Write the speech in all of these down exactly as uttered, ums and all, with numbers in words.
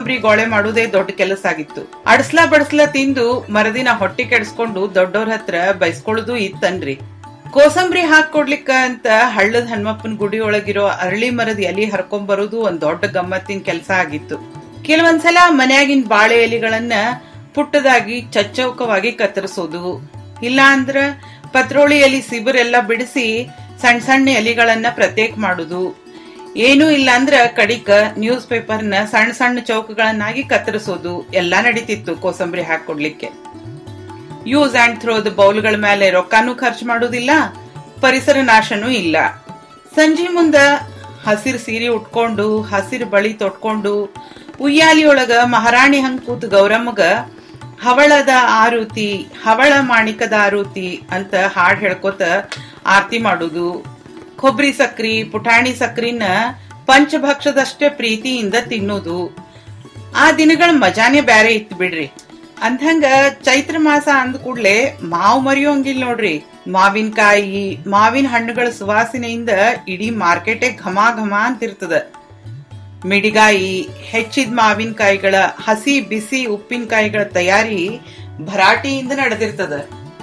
ಕೊಬ್ಬರಿ ಗೋಳೆ ಮಾಡುವುದೇ ದೊಡ್ಡ ಕೆಲಸ ಆಗಿತ್ತು. ಅಡ್ಸ್ಲಾ ಬಡ್ಸ್ಲಾ ತಿಂದು ಮರದಿನ ಹೊಟ್ಟಿ ಕೆಡ್ಸ್ಕೊಂಡು ದೊಡ್ಡವ್ರ ಹತ್ರ ಬೈಸ್ಕೊಳ್ಳೋದು ಇತ್ತನ್ರಿ. ಕೋಸಂಬರಿ ಹಾಕೊಡ್ಲಿಕ್ಕ ಅಂತ ಹಳ್ಳದ ಹನುಮಪ್ಪನ ಗುಡಿ ಒಳಗಿರೋ ಅರಳಿ ಮರದ ಎಲಿ ಹರ್ಕೊಂಡ್ ಬರೋದು ಒಂದ್ ದೊಡ್ಡ ಗಮ್ಮತ್ತಿನ ಕೆಲಸ ಆಗಿತ್ತು. ಕೆಲವೊಂದ್ಸಲ ಮನ್ಯಾಗಿನ ಬಾಳೆ ಎಲಿಗಳನ್ನ ಪುಟ್ಟದಾಗಿ ಚಚ್ಚೌಕವಾಗಿ ಕತ್ತರಿಸೋದು, ಇಲ್ಲ ಅಂದ್ರ ಪತ್ರೋಳಿ ಎಲಿ ಸಿಬಿರೆಲ್ಲ ಬಿಡಿಸಿ ಸಣ್ಣ ಸಣ್ಣ ಎಲಿಗಳನ್ನ ಪ್ರತ್ಯೇಕ ಮಾಡುದು, ಏನೂ ಇಲ್ಲ ಅಂದ್ರ ಕಡಿಕ ನ್ಯೂಸ್ ಪೇಪರ್ನ ಸಣ್ಣ ಸಣ್ಣ ಚೌಕಗಳನ್ನಾಗಿ ಕತ್ತರಿಸೋದು ಎಲ್ಲಾ ನಡೀತಿತ್ತು ಕೋಸಂಬರಿ ಹಾಕೊಡ್ಲಿಕ್ಕೆ. ಯೂಸ್ ಅಂಡ್ ಥ್ರೋದ ಬೌಲ್ಗಳ ಮೇಲೆ ರೊಕ್ಕಾನು ಖರ್ಚು ಮಾಡುದಿಲ್ಲ, ಪರಿಸರ ನಾಶನೂ ಇಲ್ಲ. ಸಂಜೆ ಮುಂದ ಹಸಿರು ಸೀರೆ ಉಟ್ಕೊಂಡು ಹಸಿರು ಬಳಿ ತೊಟ್ಕೊಂಡು ಉಯ್ಯಾಲಿಯೊಳಗ ಮಹಾರಾಣಿ ಹಂಗ್ ಕೂತ್ ಗೌರಮ್ಮಗ ಹವಳದ ಆರುತಿ ಹವಳ ಮಾಣಿಕದ ಆರುತಿ ಅಂತ ಹಾಡ್ ಹೇಳ್ಕೊತ ಆರತಿ ಮಾಡುದು, ಕೊಬ್ಬರಿ ಸಕ್ರಿ ಪುಟಾಣಿ ಸಕ್ರಿನ ಪಂಚಭಕ್ಷದಷ್ಟೇ ಪ್ರೀತಿಯಿಂದ ತಿನ್ನುದು. ಆ ದಿನಗಳ ಮಜಾನೇ ಬ್ಯಾರೆ ಇತ್ತು ಬಿಡ್ರಿ. ಅಂದಂಗ ಚೈತ್ರ ಮಾಸ ಅಂದ ಕೂಡ್ಲೆ ಮಾವು ಮರಿಯೋಂಗಿಲ್ಲ ನೋಡ್ರಿ. ಮಾವಿನಕಾಯಿ ಮಾವಿನ ಹಣ್ಣುಗಳ ಸುವಾಸನೆಯಿಂದ ಇಡೀ ಮಾರ್ಕೆಟೇ ಘಮ ಘಮ ಅಂತಿರ್ತದ. ಮಿಡಿಗಾಯಿ ಹೆಚ್ಚಿದ ಮಾವಿನಕಾಯಿಗಳ ಹಸಿ ಬಿಸಿ ಉಪ್ಪಿನಕಾಯಿಗಳ ತಯಾರಿ ಭರಾಟೆಯಿಂದ ನಡೆದಿರ್ತದ.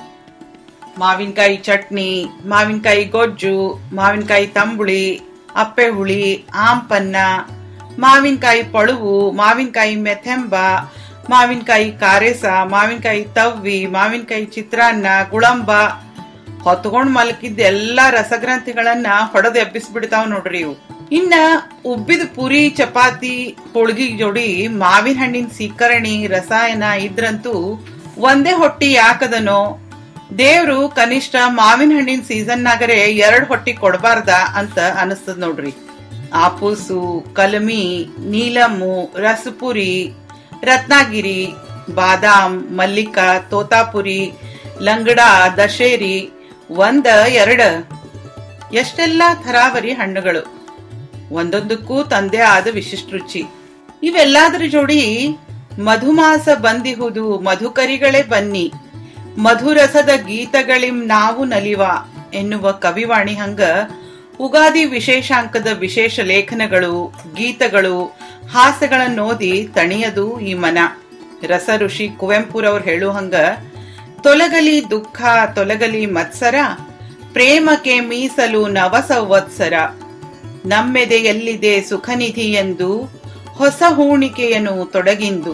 ಮಾವಿನಕಾಯಿ ಚಟ್ನಿ, ಮಾವಿನಕಾಯಿ ಗೊಜ್ಜು, ಮಾವಿನಕಾಯಿ ತಂಬುಳಿ, ಅಪ್ಪೆ ಹುಳಿ, ಆಂಪನ್ನ, ಮಾವಿನಕಾಯಿ ಪಳುವು, ಮಾವಿನಕಾಯಿ ಮೆಥೆಂಬ, ಮಾವಿನಕಾಯಿ ಕಾರೇಸ, ಮಾವಿನಕಾಯಿ ತವ್ವಿ, ಮಾವಿನಕಾಯಿ ಚಿತ್ರಾನ್ನ, ಗುಳಂಬ ಹೊತ್ಕೊಂಡ್ ಮಲಕಿದ್ದ ಎಲ್ಲಾ ರಸಗ್ರಂಥಿಗಳನ್ನ ಹೊಡೆದು ಎಬ್ಬಿಸ್ಬಿಡ್ತಾವ್ ನೋಡ್ರಿ ಇವು. ಇನ್ನ ಉಬ್ಬಿದ ಪುರಿ ಚಪಾತಿ ಹೋಳ್ಗಿ ಜೋಡಿ ಮಾವಿನ ಹಣ್ಣಿನ ಸೀಕರಣಿ ರಸಾಯನ ಇದ್ರಂತೂ ಒಂದೇ ಹೊಟ್ಟಿ ಯಾಕದನೋ. ದೇವ್ರು ಕನಿಷ್ಠ ಮಾವಿನ ಹಣ್ಣಿನ ಸೀಸನ್ನಾಗರೆ ಎರಡ್ ಹೊಟ್ಟಿ ಕೊಡಬಾರ್ದ ಅಂತ ಅನಿಸ್ತದ ನೋಡ್ರಿ. ಆಪೂಸು, ಕಲಮಿ, ನೀಲಮ್ಮು, ರಸಪುರಿ, ರತ್ನಾಗಿರಿ, ಬಾದಾಮ್, ಮಲ್ಲಿಕ, ತೋತಾಪುರಿ, ಲಂಗಡ, ದಶೇರಿ ಒಂದ ಎರಡ ಎಷ್ಟೆಲ್ಲಾ ಥರಾವರಿ ಹಣ್ಣುಗಳು, ಒಂದೊಂದಕ್ಕೂ ತಂದೆ ಆದ ವಿಶಿಷ್ಟ ರುಚಿ. ಇವೆಲ್ಲಾದ್ರ ಜೋಡಿ ಮಧುಮಾಸ ಬಂದಿಹುದು ಮಧುಕರಿಗಳೇ ಬನ್ನಿ, ಮಧುರಸದ ಗೀತಗಳಿಂ ನಾವು ನಲಿವ ಎನ್ನುವ ಕವಿವಾಣಿ ಹಂಗ ಉಗಾದಿ ವಿಶೇಷಾಂಕದ ವಿಶೇಷ ಲೇಖನಗಳು, ಗೀತಗಳು, ಹಾಸ್ಯಗಳನ್ನೋದಿ ತಣಿಯದು ಈ ಮನ. ರಸ ಋಷಿ ಕುವೆಂಪುರವ್ರು ಹೇಳು ಹಂಗ, ತೊಲಗಲಿ ದುಃಖ ತೊಲಗಲಿ ಮತ್ಸರ, ಪ್ರೇಮಕ್ಕೆ ಮೀಸಲು ನವ ಸಂವತ್ಸರ, ನಮ್ಮೆದೆಯಲ್ಲಿದೆ ಸುಖನಿಧಿ ಎಂದು ಹೊಸ ಹೂಣಿಕೆಯನ್ನು ತೊಡಗಿಂದು.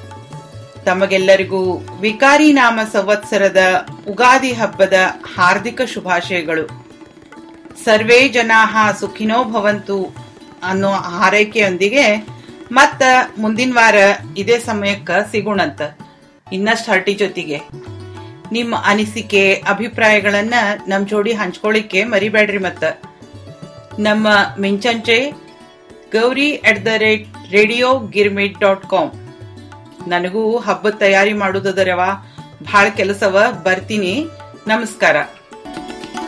ತಮಗೆಲ್ಲರಿಗೂ ವಿಕಾರಿ ನಾಮ ಸಂವತ್ಸರದ ಉಗಾದಿ ಹಬ್ಬದ ಹಾರ್ದಿಕ ಶುಭಾಶಯಗಳು. ಸರ್ವೇ ಜನಾಹ ಸುಖಿನೋ ಭವಂತು ಅನ್ನೋ ಹಾರೈಕೆಯೊಂದಿಗೆ ಮತ್ತ ಮುಂದಿನ ವಾರ ಇದೇ ಸಮಯಕ್ಕ ಸಿಗೋಣಂತ ಇನ್ನಷ್ಟು ಹರಟಿ ಜೊತೆಗೆ. ನಿಮ್ಮ ಅನಿಸಿಕೆ ಅಭಿಪ್ರಾಯಗಳನ್ನ ನಮ್ ಜೋಡಿ ಹಂಚ್ಕೊಳ್ಳಿಕ್ಕೆ ಮರಿಬೇಡ್ರಿ. ಮತ್ತ ನಮ್ಮ ಮಿಂಚಂಚೆ Gauri at the rate radio girmit dot com. ನನಗೂ ಹಬ್ಬದ ತಯಾರಿ ಮಾಡುದರವ ಭಾಳ ಕೆಲಸವ, ಬರ್ತೀನಿ. ನಮಸ್ಕಾರ.